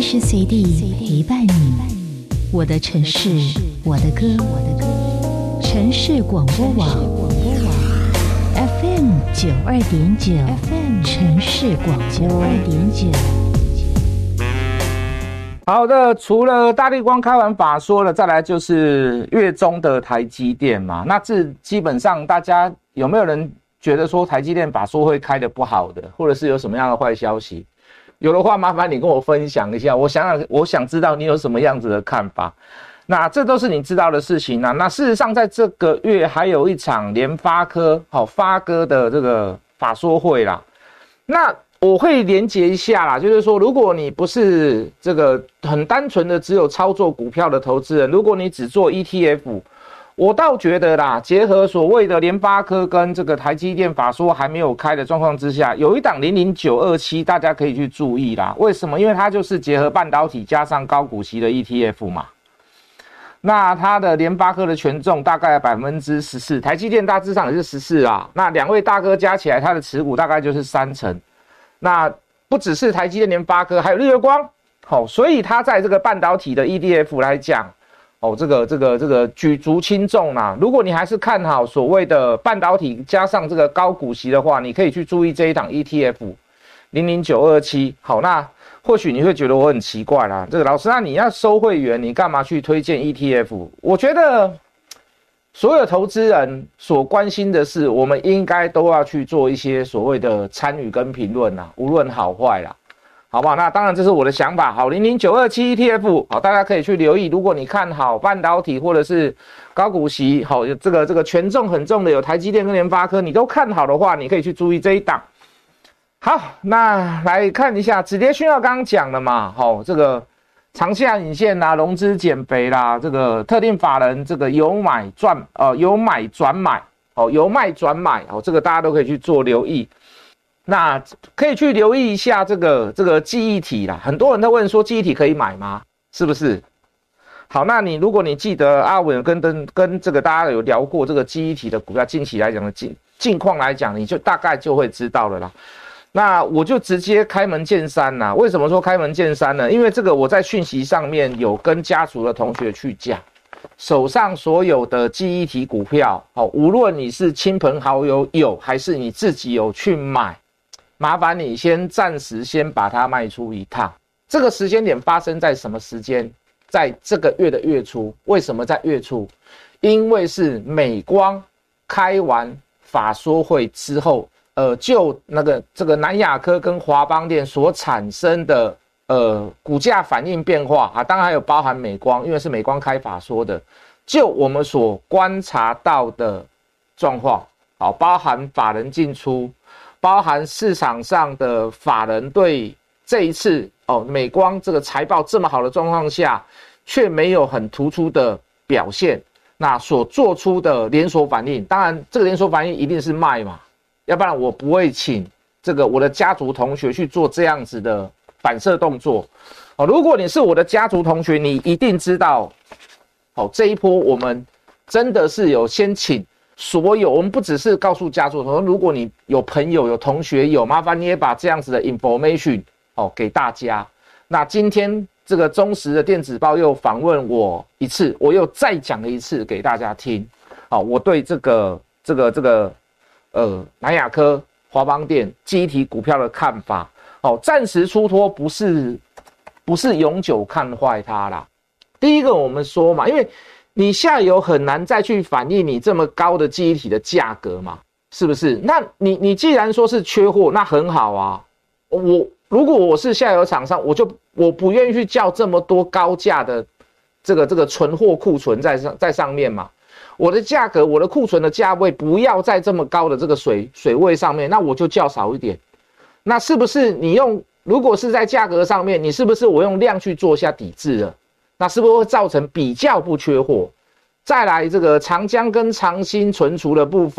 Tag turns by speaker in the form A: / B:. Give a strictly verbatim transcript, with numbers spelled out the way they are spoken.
A: 时随地陪伴你。我的城市，我的歌，城市广播网 F M 九二点九 F M 城市广播二点九。
B: 好的，除了大立光开完法说了，再来就是月中的台积电嘛。那这基本上大家有没有人觉得说台积电法说会开得不好的，或者是有什么样的坏消息？有的话，麻烦你跟我分享一下，我想想，我想知道你有什么样子的看法。那这都是你知道的事情啊。那事实上，在这个月还有一场联发科好发哥的这个法说会啦。那我会连结一下啦，就是说，如果你不是这个很单纯的只有操作股票的投资人，如果你只做 E T F。我倒觉得啦，结合所谓的联发科跟这个台积电法说还没有开的状况之下，有一档零零九二七，大家可以去注意啦。为什么？因为它就是结合半导体加上高股息的 E T F 嘛。那它的联发科的权重大概百分之十四，台积电大致上也是十四啦。那两位大哥加起来，它的持股大概就是三成。那不只是台积电、联发科，还有日月光，好、哦，所以它在这个半导体的 E T F 来讲。哦，这个这个这个举足轻重啦。如果你还是看好所谓的半导体加上这个高股息的话，你可以去注意这一档 E T F 零零九二七。好，那或许你会觉得我很奇怪啦，这个老师，那你要收会员，你干嘛去推荐 E T F？ 我觉得所有投资人所关心的是，我们应该都要去做一些所谓的参与跟评论啦，无论好坏啦。好不好？那当然这是我的想法。好，零零九二七 E T F， 好，大家可以去留意。如果你看好半导体或者是高股息，好，这个这个权重很重的有台积电跟联发科，你都看好的话，你可以去注意这一档。好，那来看一下止跌讯号，刚刚讲了嘛，好，这个长下影线啦，融资减肥啦，这个特定法人这个有买赚呃有买转买，哦，有卖转买，哦，这个大家都可以去做留意。那可以去留意一下这个这个记忆体啦，很多人都问说记忆体可以买吗？是不是？好，那你如果你记得阿文跟跟跟这个大家有聊过这个记忆体的股票近期来讲的近近况来讲，你就大概就会知道了啦。那我就直接开门见山啦。为什么说开门见山呢？因为这个我在讯息上面有跟家族的同学去讲，手上所有的记忆体股票，好，无论你是亲朋好友有，还是你自己有去买。麻烦你先暂时先把它卖出一趟。这个时间点发生在什么时间？在这个月的月初。为什么在月初？因为是美光开完法说会之后，呃，就那个这个南亚科跟华邦电所产生的呃股价反应变化啊，当然还有包含美光，因为是美光开法说的。就我们所观察到的状况，好，包含法人进出。包含市场上的法人对这一次哦美光这个财报这么好的状况下，却没有很突出的表现，那所做出的连锁反应，当然这个连锁反应一定是卖嘛，要不然我不会请这个我的家族同学去做这样子的反射动作。哦，如果你是我的家族同学，你一定知道，哦这一波我们真的是有先请。所有我们不只是告诉家族，如果你有朋友有同学有，麻烦你也把这样子的 information 哦给大家。那今天这个中时的电子报又访问我一次，我又再讲了一次给大家听。好，我对这个这个这个呃南亚科、华邦电记忆体股票的看法，哦，暂时出脱不是不是永久看坏它啦。第一个我们说嘛，因为。你下游很难再去反映你这么高的记忆体的价格嘛，是不是？那你你既然说是缺货，那很好啊。我如果我是下游厂商，我就我不愿意去叫这么多高价的这个这个存货库存在上在上面嘛。我的价格，我的库存的价位不要在这么高的这个水水位上面，那我就叫少一点。那是不是你用？如果是在价格上面，你是不是我用量去做一下抵制了？那是不是会造成比较不缺货？再来这个长江跟长兴存储的部分。